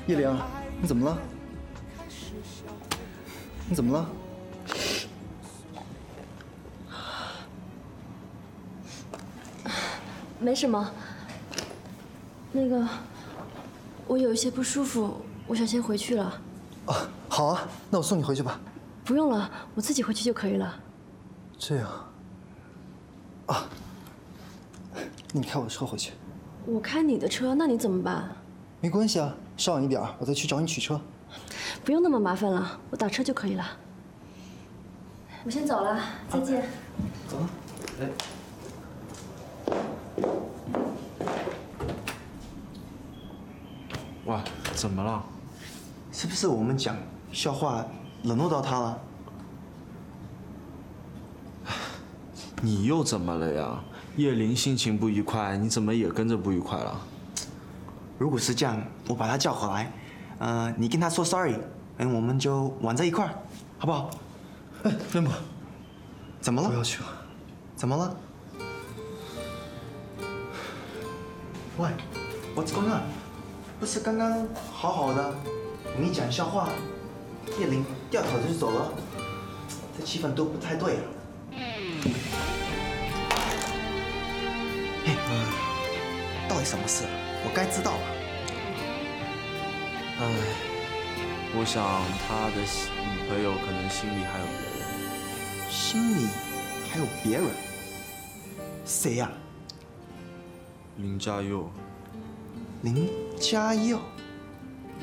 叶玲，你怎么了？你怎么了？ 没什么。那个，我有一些不舒服，我想先回去了。 哦，好啊，那我送你回去吧。 不用了，我自己回去就可以了。 这样。啊，你开我车回去。 我开你的车，那你怎么办？ 没关系啊，稍晚一点我再去找你取车。 不用那么麻烦了，我打车就可以了。我先走了，再见。 走了。哎。 喂，怎么了？ 是不是我们讲笑话冷落到他了？ 你又怎么了呀？叶玲心情不愉快，你怎么也跟着不愉快了？ 如果是这样，我把他叫回来，你跟他说 sorry， 我们就玩在一块儿，好不好？ 哎，任博， 怎么了？ 不要去了。 怎么了？喂，What's going on？ 不是刚刚好好的，我跟你讲笑话，叶玲掉头就走了，这气氛都不太对啊。嘿，到底什么事啊？我该知道吧？ 唉，我想他的女朋友可能心里还有别人。 心里还有别人？谁呀？ 林嘉佑。 林嘉佑。